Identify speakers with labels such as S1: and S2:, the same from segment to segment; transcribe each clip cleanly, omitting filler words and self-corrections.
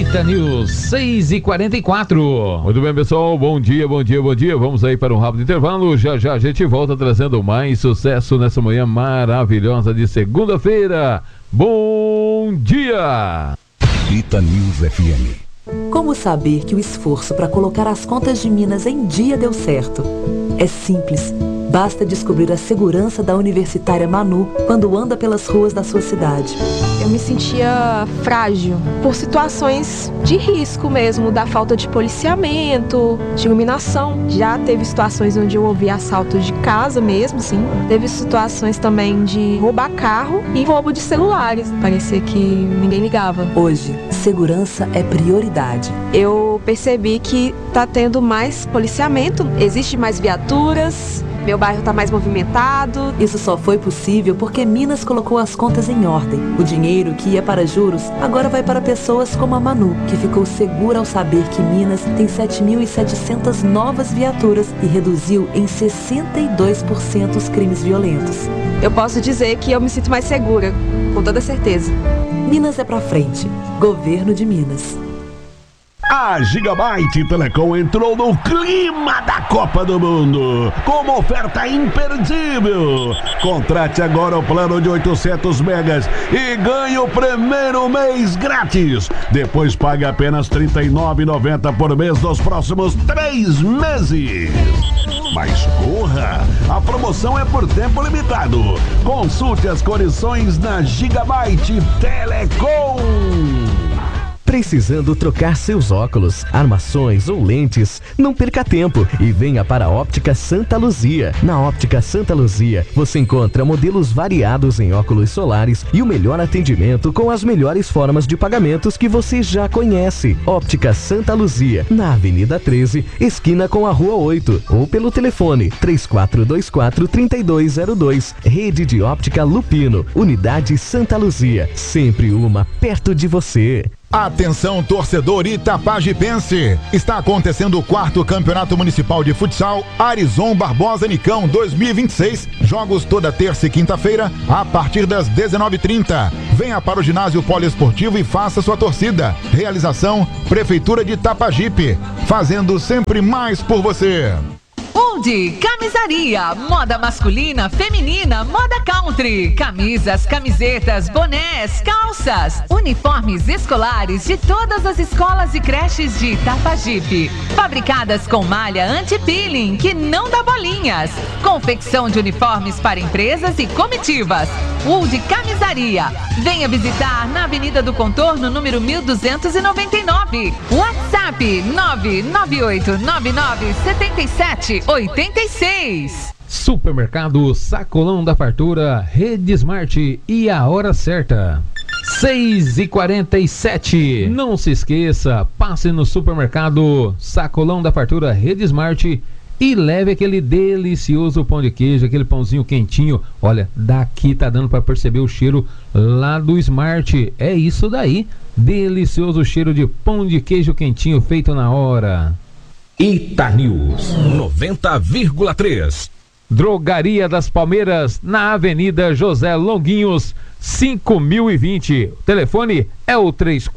S1: Eita News 6h44. Muito bem, pessoal, bom dia. Vamos aí para um rápido intervalo. Já a gente volta trazendo mais sucesso nessa manhã maravilhosa de segunda-feira. Bom dia!
S2: Eita News FM.
S3: Como saber que o esforço para colocar as contas de Minas em dia deu certo? É simples. Basta descobrir a segurança da universitária Manu quando anda pelas ruas da sua cidade.
S4: Eu me sentia frágil por situações de risco mesmo, da falta de policiamento, de iluminação. Já teve situações onde eu ouvi assaltos de casa mesmo, sim. Teve situações também de roubar carro e roubo de celulares. Parecia que ninguém ligava.
S3: Hoje, segurança é prioridade.
S4: Eu percebi que tá tendo mais policiamento, existe mais viaturas. Meu bairro está mais movimentado.
S3: Isso só foi possível porque Minas colocou as contas em ordem. O dinheiro que ia para juros agora vai para pessoas como a Manu, que ficou segura ao saber que Minas tem 7.700 novas viaturas e reduziu em 62% os crimes violentos.
S4: Eu posso dizer que eu me sinto mais segura, com toda certeza.
S3: Minas é pra frente. Governo de Minas.
S5: A Gigabyte Telecom entrou no clima da Copa do Mundo com uma oferta imperdível. Contrate agora o plano de 800 megas e ganhe o primeiro mês grátis. Depois pague apenas R$ 39,90 por mês nos próximos 3 meses. Mas corra! A promoção é por tempo limitado. Consulte as condições na Gigabyte Telecom.
S6: Precisando trocar seus óculos, armações ou lentes? Não perca tempo e venha para a Óptica Santa Luzia. Na Óptica Santa Luzia, você encontra modelos variados em óculos solares e o melhor atendimento com as melhores formas de pagamentos que você já conhece. Óptica Santa Luzia, na Avenida 13, esquina com a Rua 8, ou pelo telefone 3424-3202. Rede de Óptica Lupino, Unidade Santa Luzia, sempre uma perto de você.
S7: Atenção, torcedor itapajipense! Está acontecendo o 4º Campeonato Municipal de Futsal Arison Barbosa Nicão 2026. Jogos toda terça e quinta-feira a partir das 19h30. Venha para o ginásio poliesportivo e faça sua torcida. Realização Prefeitura de Itapajipe, fazendo sempre mais por você.
S8: Old Camisaria, moda masculina, feminina, moda country, camisas, camisetas, bonés, calças, uniformes escolares de todas as escolas e creches de Itapajipe, fabricadas com malha anti-peeling que não dá bolinhas, confecção de uniformes para empresas e comitivas. Old Camisaria, venha visitar na Avenida do Contorno, número 1299, WhatsApp 998997786.
S1: Supermercado Sacolão da Fartura, Rede Smart e a hora certa. 6h47. Não se esqueça, passe no Supermercado Sacolão da Fartura, Rede Smart e leve aquele delicioso pão de queijo, aquele pãozinho quentinho. Olha, daqui tá dando para perceber o cheiro lá do Smart. É isso daí, delicioso cheiro de pão de queijo quentinho feito na hora.
S2: Eita News 90,3.
S1: Drogaria das Palmeiras, na Avenida José Longuinhos, 5020. O telefone é o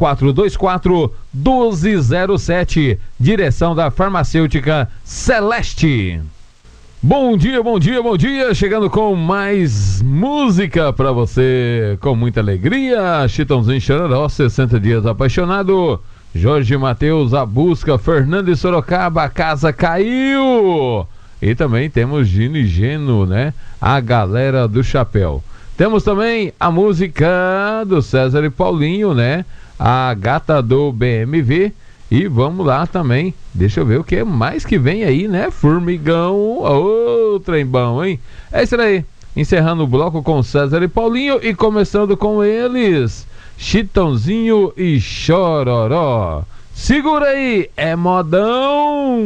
S1: 3424-1207. Direção da Farmacêutica Celeste. Bom dia. Chegando com mais música pra você, com muita alegria. Chitãozinho Chororó, 60 dias apaixonado. Jorge Mateus, A Busca. Fernando e Sorocaba, A Casa Caiu. E também temos Gino e Geno, né? A Galera do Chapéu. Temos também a música do César e Paulinho, né? A Gata do BMW. E vamos lá também. Deixa eu ver o que mais que vem aí, né? Formigão. Ô, trem bom, hein? É isso aí. Encerrando o bloco com César e Paulinho e começando com eles, Chitãozinho e Chororó. Segura aí, é modão!